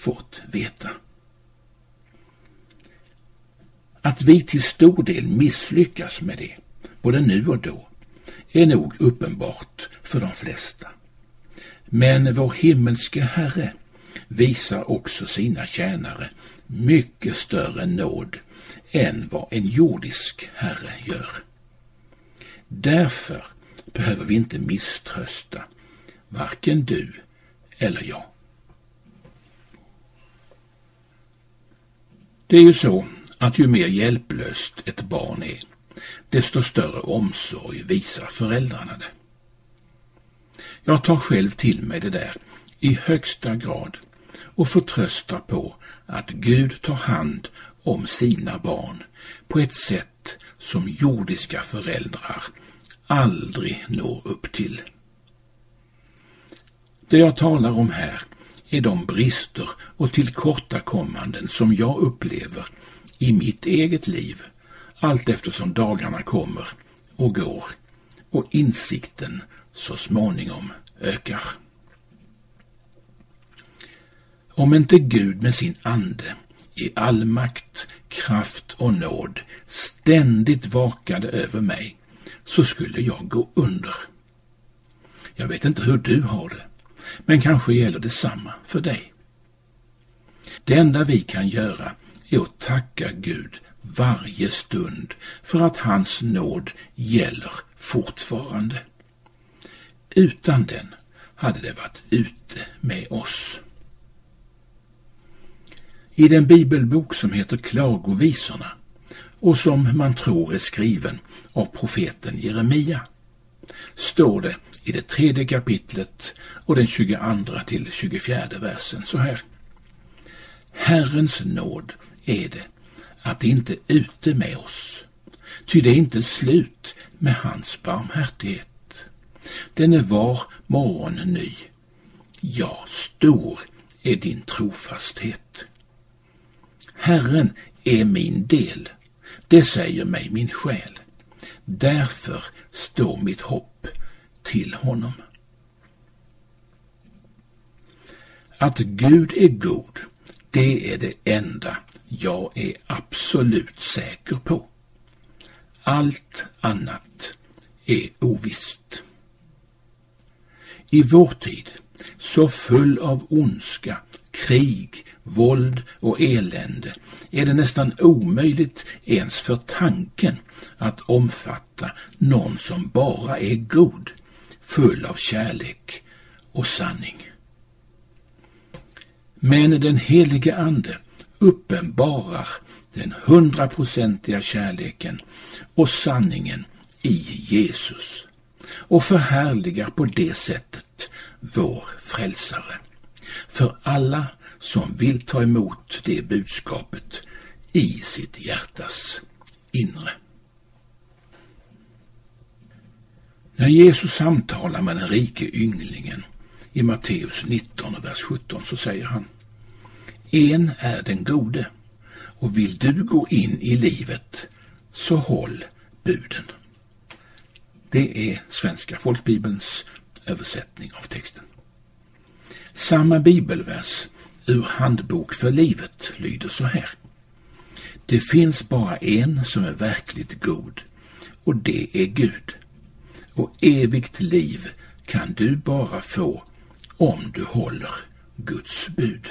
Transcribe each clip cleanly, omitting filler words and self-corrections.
fått veta. Att vi till stor del misslyckas med det, både nu och då, är nog uppenbart för de flesta. Men vår himmelske Herre visar också sina tjänare mycket större nåd än vad en jordisk herre gör. Därför behöver vi inte misströsta, varken du eller jag. Det är ju så att ju mer hjälplöst ett barn är, desto större omsorg visar föräldrarna det. Jag tar själv till mig det där i högsta grad och förtröstar på att Gud tar hand om sina barn på ett sätt som jordiska föräldrar aldrig når upp till. Det jag talar om här är de brister och tillkortakommanden som jag upplever i mitt eget liv allt eftersom dagarna kommer och går och insikten så småningom ökar. Om inte Gud med sin ande i all makt, kraft och nåd ständigt vakade över mig, så skulle jag gå under. Jag vet inte hur du har det, men kanske gäller detsamma för dig. Det enda vi kan göra är att tacka Gud varje stund för att hans nåd gäller fortfarande. Utan den hade det varit ute med oss. I den bibelbok som heter Klagovisorna och som man tror är skriven av profeten Jeremia står det i det 3:e kapitlet och den 22 till 24 versen så här: Herrens nåd är det att det inte är ute med oss, ty det är inte slut med hans barmhärtighet. Den är var morgon ny, ja, stor är din trofasthet. Herren är min del, det säger mig min själ. Därför står mitt hopp till honom. Att Gud är god, det är det enda jag är absolut säker på. Allt annat är ovisst. I vår tid, så full av ondska, krig, våld och elände, är det nästan omöjligt ens för tanken att omfatta någon som bara är god, full av kärlek och sanning. Men den helige ande uppenbarar den 100-procentiga kärleken och sanningen i Jesus och förhärligar på det sättet vår frälsare för alla som vill ta emot det budskapet i sitt hjärtas inre. När Jesus samtalar med den rike ynglingen i Matteus 19 och vers 17 så säger han: En är den gode, och vill du gå in i livet så håll buden. Det är Svenska folkbibelns översättning av texten. Samma bibelvers ur Handbok för livet lyder så här: Det finns bara en som är verkligt god, och det är Gud. Och evigt liv kan du bara få om du håller Guds bud.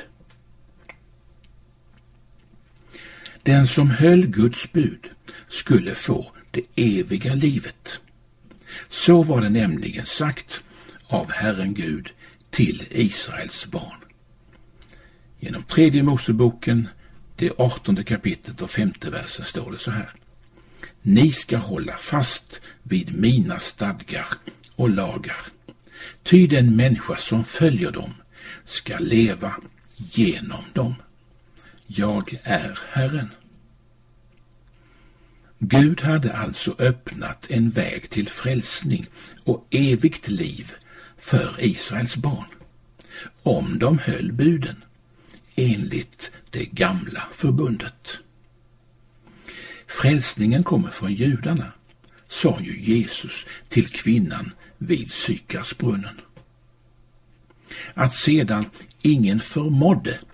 Den som höll Guds bud skulle få det eviga livet. Så var det nämligen sagt av Herren Gud till Israels barn. Genom 3:e Moseboken, det 18:e kapitlet och 5:e versen står det så här: Ni ska hålla fast vid mina stadgar och lagar, ty den människa som följer dem ska leva genom dem. Jag är Herren. Gud hade alltså öppnat en väg till frälsning och evigt liv för Israels barn, om de höll buden, enligt det gamla förbundet. Frälsningen kommer från judarna, sa ju Jesus till kvinnan vid Sykarsbrunnen. Att sedan ingen förmådde